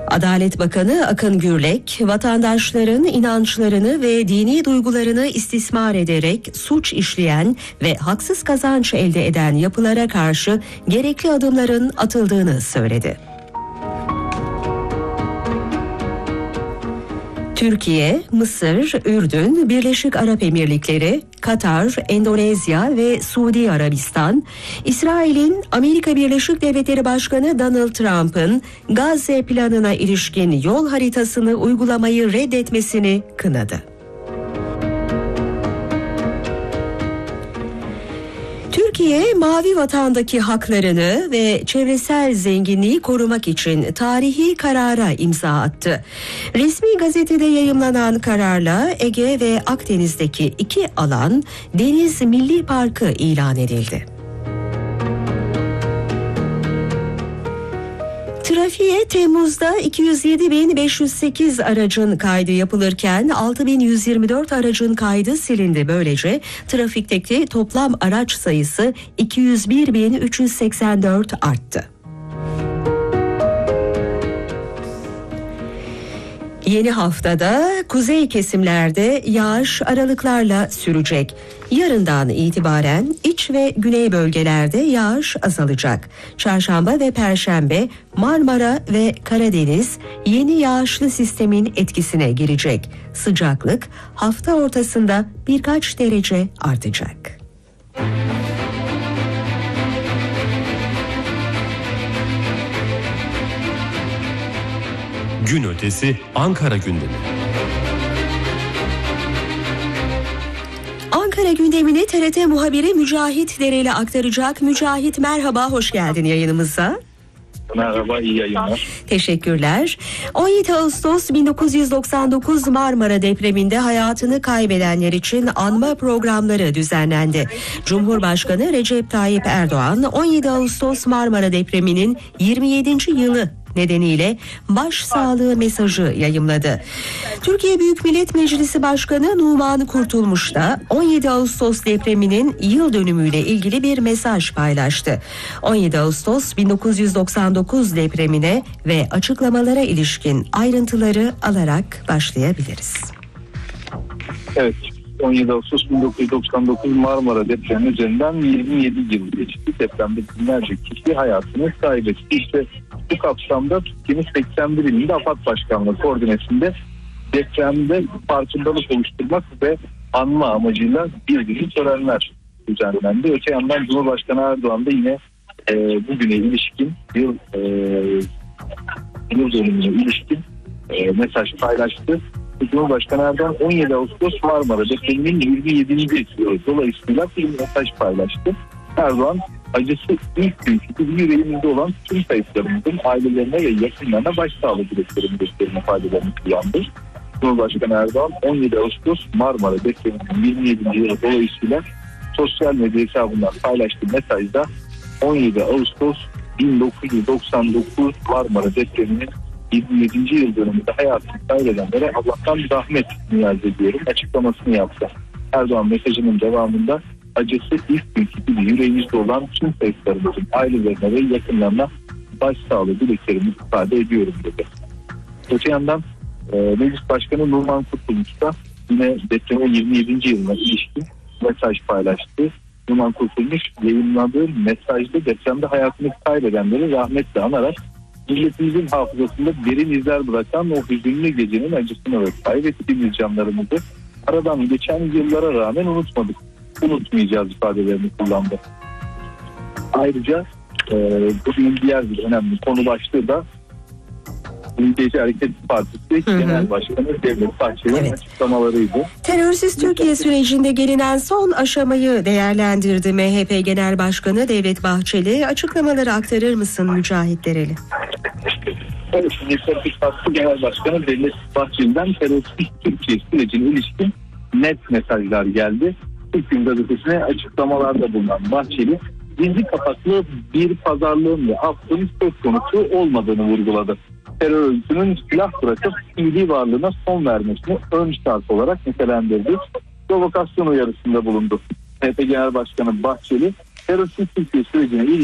Adalet Bakanı Akın Gürlek, vatandaşların inançlarını ve dini duygularını istismar ederek suç işleyen ve haksız kazanç elde eden yapılara karşı gerekli adımların atıldığını söyledi. Türkiye, Mısır, Ürdün, Birleşik Arap Emirlikleri, Katar, Endonezya ve Suudi Arabistan, İsrail'in Amerika Birleşik Devletleri Başkanı Donald Trump'ın Gazze planına ilişkin yol haritasını uygulamayı reddetmesini kınadı. Türkiye, Mavi Vatan'daki haklarını ve çevresel zenginliği korumak için tarihi karara imza attı. Resmi gazetede yayımlanan kararla Ege ve Akdeniz'deki 2 alan Deniz Milli Parkı ilan edildi. Trafiğe Temmuz'da 207.508 aracın kaydı yapılırken 6.124 aracın kaydı silindi. Böylece trafikteki toplam araç sayısı 201.384 arttı. Yeni haftada kuzey kesimlerde yağış aralıklarla sürecek. Yarından itibaren iç ve güney bölgelerde yağış azalacak. Çarşamba ve Perşembe Marmara ve Karadeniz yeni yağışlı sistemin etkisine girecek. Sıcaklık hafta ortasında birkaç derece artacak. Gün ötesi Ankara gündemi. Ankara gündemini TRT muhabiri Mücahit Dereli aktaracak. Mücahit, merhaba, hoş geldin yayınımıza. Merhaba, iyi yayınlar. Teşekkürler. 17 Ağustos 1999 Marmara depreminde hayatını kaybedenler için anma programları düzenlendi. Cumhurbaşkanı Recep Tayyip Erdoğan 17 Ağustos Marmara depreminin 27. yılı nedeniyle başsağlığı mesajı yayımladı. Türkiye Büyük Millet Meclisi Başkanı Numan Kurtulmuş da 17 Ağustos depreminin yıl dönümüyle ilgili bir mesaj paylaştı. 17 Ağustos 1999 depremine ve açıklamalara ilişkin ayrıntıları alarak başlayabiliriz. Evet, 17 Ağustos 1999 Marmara depremi üzerinden 27 yıl geçti. Depremde binlerce kişi hayatını kaybetti. İşte bu kapsamda Türkiye'nin 81 ilinde AFAD Başkanlığı koordinesinde depremde farkındalık oluşturmak ve anma amacıyla bir törenler düzenlendi. Öte yandan Cumhurbaşkanı Erdoğan da yine bugüne ilişkin yıl dönümüne ilişkin mesaj paylaştı. Cumhurbaşkanı Erdoğan 17 Ağustos Marmara depreminin 27. yılı dolayısıyla bir mesaj paylaştı. Erdoğan, acısı ilk günkü yüreğimizde olan tüm kayıplarımızın ailelerine ve yakınlarına başsağlığı dileklerimi gösterim ifadelerini kullandı. Cumhurbaşkanı Erdoğan 17 Ağustos Marmara depreminin 27. yılı dolayısıyla sosyal medya hesabından paylaştığı mesajda 17 Ağustos 1999 Marmara depreminin 27. yıl dönümünde hayatını kaybedenlere Allah'tan rahmet niyaz ediyorum açıklamasını yaptı. Erdoğan mesajının devamında acısı ilk günkü gibi yüreğimizde olan tüm kayıplarımızın ailelerine ve yakınlarına başsağlığı dileklerimi ifade ediyorum dedi. Öte yandan Meclis Başkanı Numan Kurtulmuş da yine depremin 27. yılına ilişkin mesaj paylaştı. Numan Kurtulmuş yayınladığı mesajda depremde hayatını kaybedenleri rahmetle anarak milletimizin hafızasında derin izler bırakan o hüzünlü gecenin acısını ve kaybettiğimiz canlarımızı aradan geçen yıllara rağmen unutmadık. Unutmayacağız ifadelerini kullandı. Ayrıca bugün diğer bir önemli konu başlığı da Milliyetçi Hareket Partisi Genel Başkanı Devlet Bahçeli'nin açıklamalarıydı. Terörsüz Türkiye sürecinde gelinen son aşamayı değerlendirdi MHP Genel Başkanı Devlet Bahçeli. Açıklamaları aktarır mısın Mücahit Dereli? Evet, Milliyetçi Hareket Partisi Genel Başkanı Devlet Bahçeli'den terörsüz Türkiye sürecine ilişkin net mesajlar geldi. İlk Gün Gazetesi'ne açıklamalarda bulunan Bahçeli, gizli kapaklı bir pazarlığın ve affın söz konusu olmadığını vurguladı. Terör örgütünün silah bırakıp milli varlığına son vermesini ön şart olarak nitelendirdi. Provokasyon uyarısında bulundu. MHP Genel Başkanı Bahçeli, terörsüz Türkiye sürecine ilişkin